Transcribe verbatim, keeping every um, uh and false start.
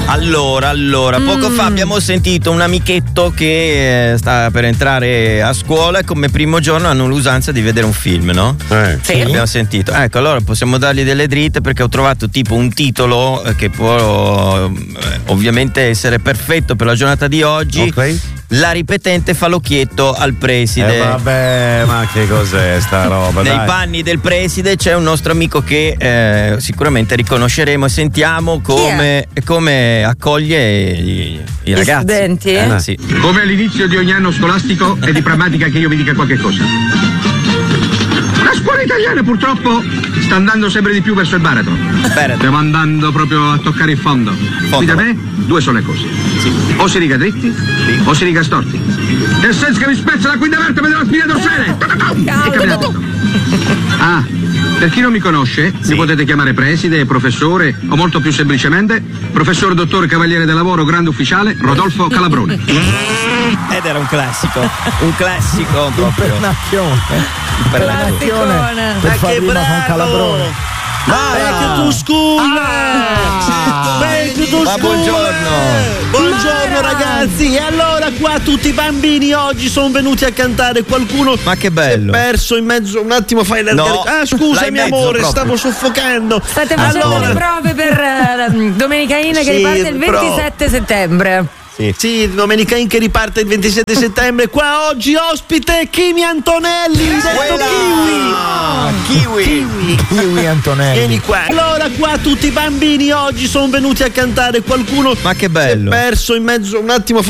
Allora, allora, poco Mm. fa abbiamo sentito un amichetto che eh, sta per entrare a scuola e come primo giorno hanno l'usanza di vedere un film, no? Eh. Sì. Abbiamo sentito. Ecco, allora possiamo dargli delle dritte perché ho trovato tipo un titolo eh, che può eh, ovviamente essere perfetto per la giornata di oggi. Ok. La ripetente fa l'occhietto al preside. Eh vabbè, ma che cos'è sta roba? Nei dai. panni del preside c'è un nostro amico che eh, sicuramente riconosceremo e sentiamo come, come accoglie i, i ragazzi. studenti? Eh, sì. Come all'inizio di ogni anno scolastico è di pragmatica che io vi dica qualche cosa. La scuola italiana purtroppo sta andando sempre di più verso il baratro. Bene. Stiamo andando proprio a toccare il fondo. Qui da me due sono le cose. O si riga dritti o si riga storti. Nel senso che mi spezza la quinta vertebra della spina dorsale. E cammina tutto. Ah, per chi non mi conosce, mi potete chiamare preside, professore o molto più semplicemente professor dottore cavaliere del lavoro grande ufficiale Rodolfo Calabrone. Ed era un classico, un classico proprio. Pernacchione. Pernacchione per Ma far che rima con bravo! Calabrone. Back to school! Ah. Back to Ma school! buongiorno. Buongiorno ragazzi! E allora qua tutti i bambini oggi sono venuti a cantare. Qualcuno Ma che bello. si è perso in mezzo un attimo fai la No, Ah là scusami in mezzo amore, proprio. stavo soffocando. State facendo Allora- le prove per eh, Domenica In che Sì, riparte il pro- ventisette settembre. Sì, Domenica In che riparte il ventisette settembre. Qua oggi ospite Kimi Antonelli, detto Kiwi. Kiwi. Kiwi Antonelli. Vieni qua. Allora qua tutti i bambini oggi sono venuti a cantare. Qualcuno Ma che si è bello. perso in mezzo un attimo